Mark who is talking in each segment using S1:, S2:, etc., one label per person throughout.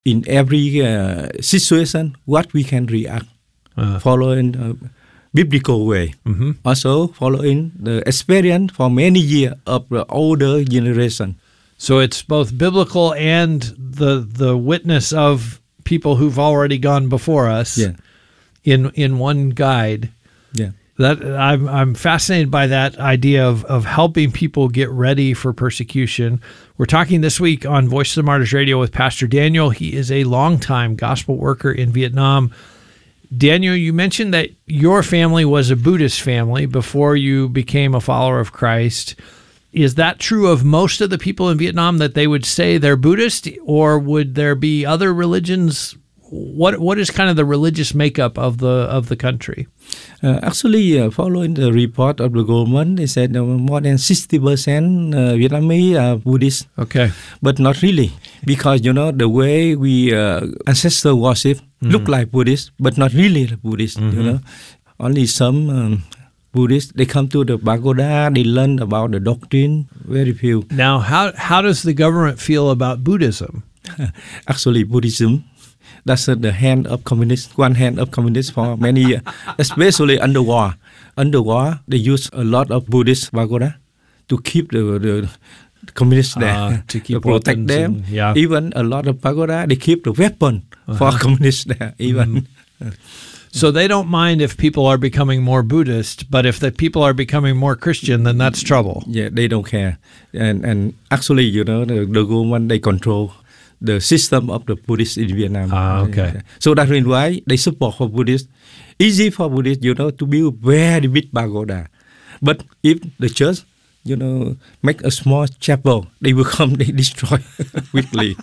S1: in every situation, what we can react, following biblical way. Also following the experience for many years of the older generation.
S2: So it's both biblical and the witness of people who've already gone before us in one guide.
S1: Yeah.
S2: That I'm fascinated by that idea of helping people get ready for persecution. We're talking this week on Voice of the Martyrs Radio with Pastor Daniel. He is a longtime gospel worker in Vietnam. Daniel, you mentioned that your family was a Buddhist family before you became a follower of Christ. Is that true of most of the people in Vietnam, that they would say they're Buddhist, or would there be other religions? What is kind of the religious makeup of the country?
S1: Actually, following the report of the government, they said more than 60% Vietnamese are Buddhist.
S2: Okay,
S1: but not really, because the way we ancestor worship look like Buddhist, but not really Buddhist. Only some Buddhists, they come to the pagoda, they learn about the doctrine. Very few.
S2: Now, how does the government feel about Buddhism?
S1: Actually, Buddhism, that's the hand of communists, one hand of communists for many years, especially under war. Under war, they use a lot of Buddhist pagoda to keep the communists there,
S2: to
S1: protect them. Even a lot of pagoda, they keep the weapon for communists there, even.
S2: So they don't mind if people are becoming more Buddhist, but if the people are becoming more Christian, then that's trouble.
S1: Yeah, they don't care. And actually, the government, they control the system of the Buddhists in Vietnam.
S2: Okay.
S1: So that's why they support for Buddhists. Easy for Buddhists, to build very big pagoda. But if the church, make a small chapel, they will come, they destroy quickly.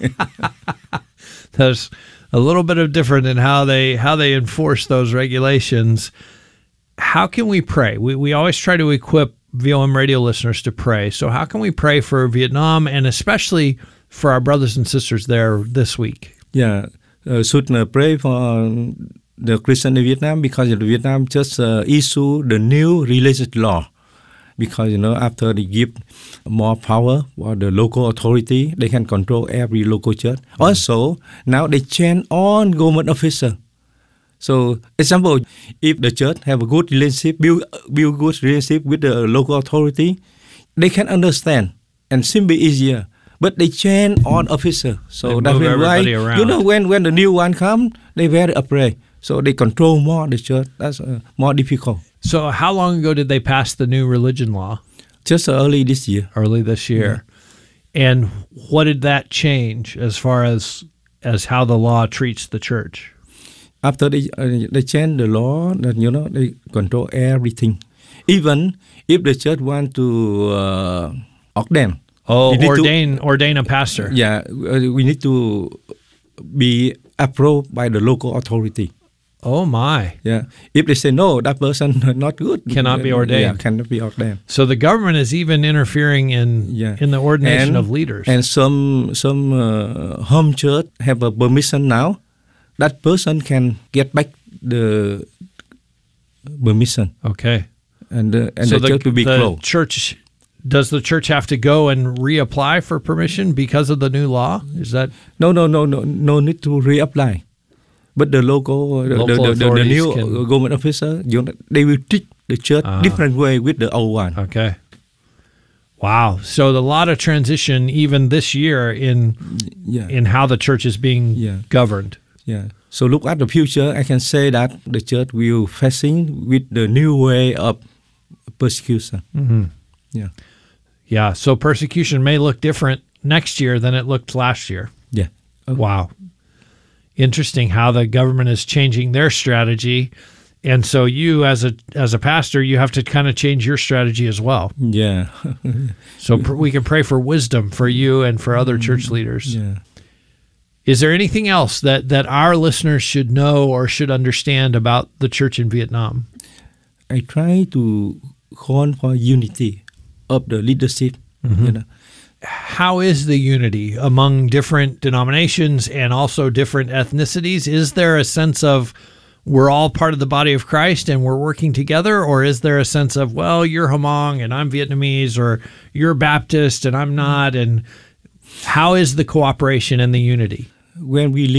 S2: There's a little bit of different in how they enforce those regulations. How can we pray? We always try to equip VOM radio listeners to pray. So how can we pray for Vietnam, and especially for our brothers and sisters there this week?
S1: Yeah, should pray for the Christian in Vietnam, because Vietnam just issued the new religious law. Because, after they give more power for the local authority, they can control every local church. Also, now they change all government officers. So, example, if the church have a good relationship, build good relationship with the local authority, they can understand and simply easier. But they change all officers. So that's why, when the new one come, they very afraid. So they control more the church. That's more difficult.
S2: So how long ago did they pass the new religion law?
S1: Just early this year.
S2: Early this year. Yeah. And what did that change as far as how the law treats the church?
S1: After they change the law, that they control everything. Even if the church want to ordain.
S2: Ordain a pastor.
S1: Yeah, we need to be approved by the local authority.
S2: Oh my!
S1: Yeah, if they say no, that person not good,
S2: cannot be ordained.
S1: Yeah, cannot be ordained.
S2: So the government is even interfering in the ordination of leaders.
S1: And some home church have a permission now. That person can get back the permission.
S2: Okay.
S1: And the church will be closed.
S2: Does the church have to go and reapply for permission because of the new law? Is that
S1: no need to reapply? But the local the new government officer, they will treat the church different way with the old one.
S2: Okay. Wow. So a lot of transition even this year in how the church is being governed.
S1: Yeah. So look at the future. I can say that the church will facing with the new way of persecution.
S2: Mm-hmm.
S1: Yeah.
S2: Yeah. So persecution may look different next year than it looked last year.
S1: Yeah.
S2: Okay. Wow. Interesting how the government is changing their strategy. And so you, as a pastor, you have to kind of change your strategy as well.
S1: Yeah.
S2: So we can pray for wisdom for you and for other church leaders.
S1: Yeah.
S2: Is there anything else that our listeners should know or should understand about the church in Vietnam?
S1: I try to call for unity of the leadership.
S2: Mm-hmm. How is the unity among different denominations and also different ethnicities? Is there a sense of we're all part of the body of Christ and we're working together? Or is there a sense of, well, you're Hmong and I'm Vietnamese, or you're Baptist and I'm not? And how is the cooperation and the unity?
S1: when we